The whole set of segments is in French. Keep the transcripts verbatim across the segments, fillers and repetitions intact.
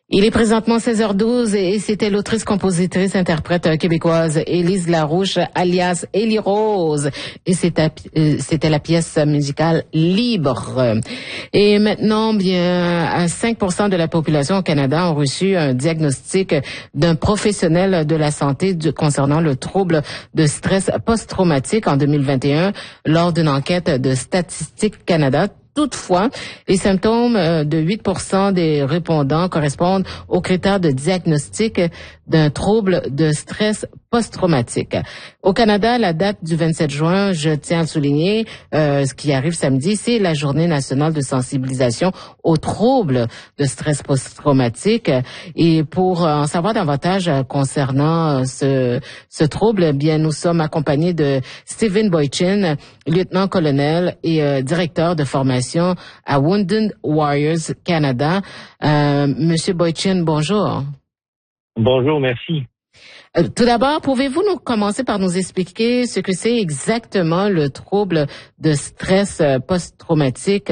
Il est présentement seize heures douze et c'était l'autrice, compositrice, interprète québécoise Élise Larouche, alias Élie Rose. Et c'était, c'était la pièce musicale Libre. Et maintenant, bien, cinq pour cent de la population au Canada ont reçu un diagnostic d'un professionnel de la santé concernant le trouble de stress post-traumatique en deux mille vingt et un lors d'une enquête de Statistique Canada. Toutefois, les symptômes de huit pour cent des répondants correspondent aux critères de diagnostic d'un trouble de stress post-traumatique. Au Canada, la date du vingt-sept juin, je tiens à le souligner, euh, ce qui arrive samedi, c'est la Journée nationale de sensibilisation aux troubles de stress post-traumatique. Et pour en savoir davantage concernant ce, ce trouble, eh bien, nous sommes accompagnés de Stephen Boychin, lieutenant-colonel et euh, directeur de formation à Wounded Warriors Canada. Euh, Monsieur Boychin, bonjour. Bonjour, merci. Euh, tout d'abord, pouvez-vous nous commencer par nous expliquer ce que c'est exactement le trouble de stress euh, post-traumatique?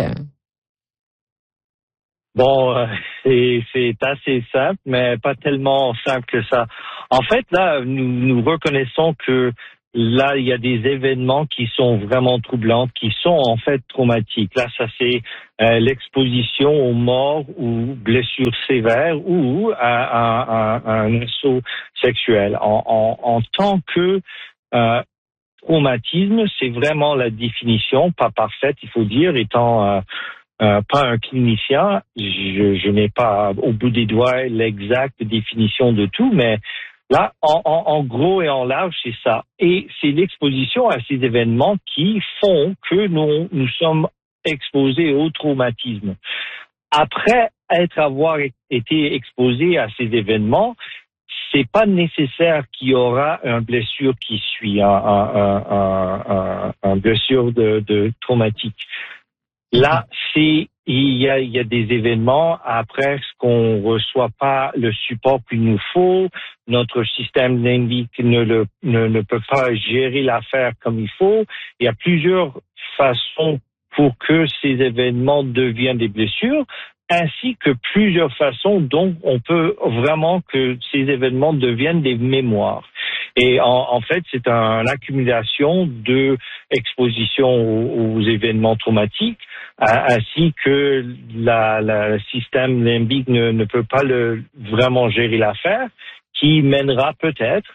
Bon, euh, c'est, c'est assez simple, mais pas tellement simple que ça. En fait, là, nous, nous reconnaissons que là, il y a des événements qui sont vraiment troublants, qui sont en fait traumatiques. Là, ça c'est euh, l'exposition aux morts ou blessures sévères ou à, à, à, à un assaut sexuel. En, en, en tant que euh, traumatisme, c'est vraiment la définition, pas parfaite, il faut dire, étant euh, euh, pas un clinicien, je, je n'ai pas au bout des doigts l'exacte définition de tout, mais là, en, en, en gros et en large, c'est ça. Et c'est l'exposition à ces événements qui font que nous, nous sommes exposés au traumatisme. Après être avoir été exposé à ces événements, c'est pas nécessaire qu'il y aura une blessure qui suit, un, un, un, un, un blessure de, de traumatique. Là, c'est il y a il y a des événements après ce qu'on reçoit pas le support qu'il nous faut, notre système limbique ne le ne, ne peut pas gérer l'affaire comme il faut. Il y a plusieurs façons pour que ces événements deviennent des blessures, ainsi que plusieurs façons dont on peut vraiment que ces événements deviennent des mémoires. Et en, en fait, c'est un, une accumulation de exposition aux, aux événements traumatiques, ainsi que la, la, le système limbique ne, ne peut pas le, vraiment gérer l'affaire, qui mènera peut-être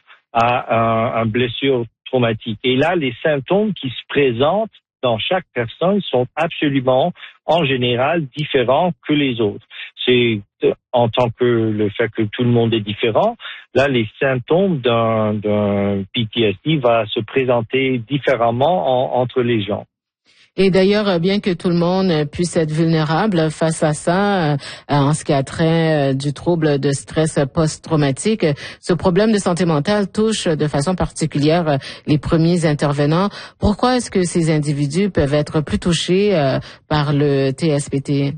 à un, un blessure traumatique. Et là, les symptômes qui se présentent dans chaque personne sont absolument, en général, différents que les autres. C'est en tant que le fait que tout le monde est différent, là, les symptômes d'un, d'un P T S D va se présenter différemment en, entre les gens. Et d'ailleurs, bien que tout le monde puisse être vulnérable face à ça, en ce qui a trait du trouble de stress post-traumatique, ce problème de santé mentale touche de façon particulière les premiers intervenants. Pourquoi est-ce que ces individus peuvent être plus touchés par le T S P T?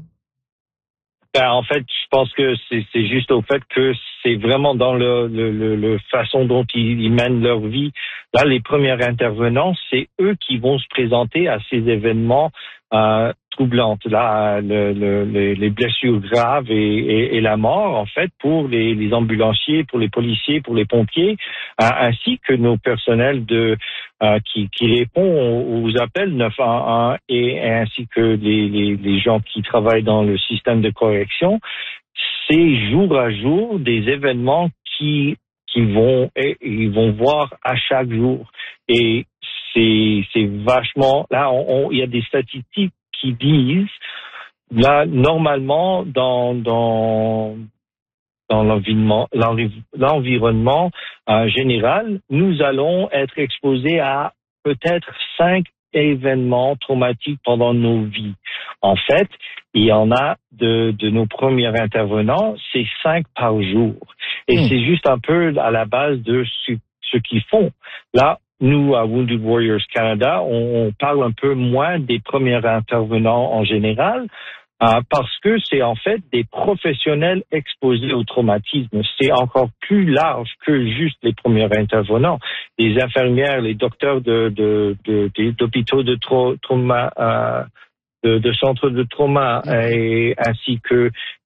Ben, en fait, je pense que c'est, c'est juste au fait que c'est vraiment dans le, le, le, le façon dont ils, ils mènent leur vie. Là, les premiers intervenants, c'est eux qui vont se présenter à ces événements euh, troublantes. Là, le, le, les blessures graves et, et, et la mort, en fait, pour les, les ambulanciers, pour les policiers, pour les pompiers, euh, ainsi que nos personnels de euh, qui, qui répondent aux appels neuf un un et ainsi que les, les, les gens qui travaillent dans le système de correction. C'est jour à jour des événements qui qui vont et, ils vont voir à chaque jour. Et c'est c'est vachement là on, on, il y a des statistiques qui disent là normalement dans dans dans l'environnement l'environnement euh, général, nous allons être exposés à peut-être cinq événements traumatiques pendant nos vies. En fait, il y en a de, de nos premiers intervenants, c'est cinq par jour. Et mmh. c'est juste un peu à la base de ce, ce qu'ils font. Là, nous, à Wounded Warriors Canada, on, on parle un peu moins des premiers intervenants en général, euh, parce que c'est en fait des professionnels exposés au traumatisme. C'est encore plus large que juste les premiers intervenants. Les infirmières, les docteurs de, de, de, de d'hôpitaux de tra- trauma, euh, de, de centres de trauma, et ainsi que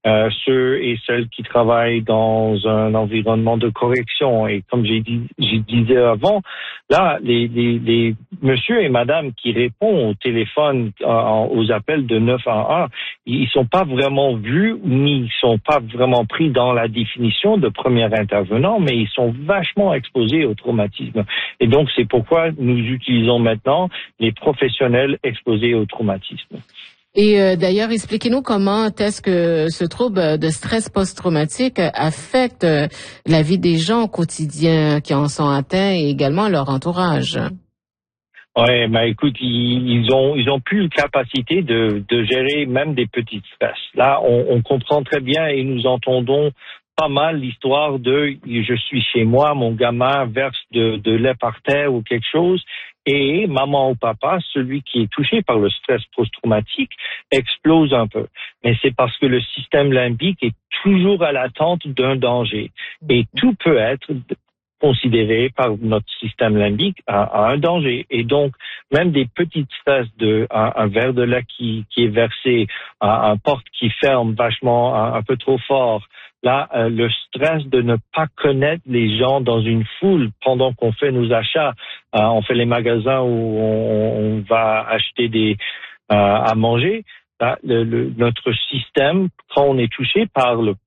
euh, ceux et celles qui travaillent dans un environnement de correction. Et comme j'ai dit, je disais avant, là, les, les, les monsieur et madame qui répondent au téléphone euh, aux appels de neuf un un, ils sont pas vraiment vus ni ils sont pas vraiment pris dans la définition de premier intervenant, mais ils sont vachement exposés au traumatisme. Et donc, c'est pourquoi nous utilisons maintenant les professionnels exposés au traumatisme. Et euh, d'ailleurs, expliquez-nous comment est-ce que ce trouble de stress post-traumatique affecte euh, la vie des gens au quotidien qui en sont atteints et également leur entourage. Ouais, bah écoute, ils, ils ont ils ont plus la capacité de de gérer même des petits stress. Là, on, on comprend très bien et nous entendons pas mal l'histoire de je suis chez moi, mon gamin verse de de lait par terre ou quelque chose et maman ou papa, celui qui est touché par le stress post-traumatique, explose un peu. Mais c'est parce que le système limbique est toujours à l'attente d'un danger et tout peut être considéré par notre système limbique à, à un danger. Et donc, même des petites stress de un, un verre de lait qui, qui est versé, un, un porte qui ferme vachement un, un peu trop fort, là, euh, le stress de ne pas connaître les gens dans une foule pendant qu'on fait nos achats, euh, on fait les magasins où on, on va acheter des euh, à manger. Là, le, le, notre système, quand on est touché par le